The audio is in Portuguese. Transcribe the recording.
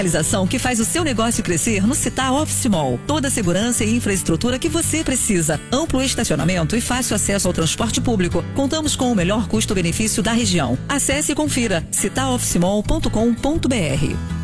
Realização que faz o seu negócio crescer no Città Office Mall. Toda a segurança e infraestrutura que você precisa. Amplo estacionamento e fácil acesso ao transporte público. Contamos com o melhor custo-benefício da região. Acesse e confira cittaofficemall.com.br.